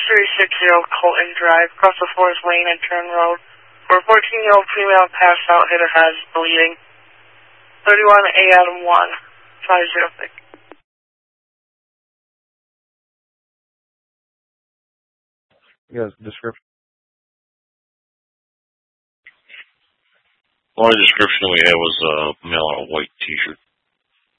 360 Colton Drive, across the Forest Lane and Turn Road, where a 14-year-old female passed out, hit her head, bleeding. 31A Adam 1, 506. Yes, description. The only description we had was a male in a white t-shirt.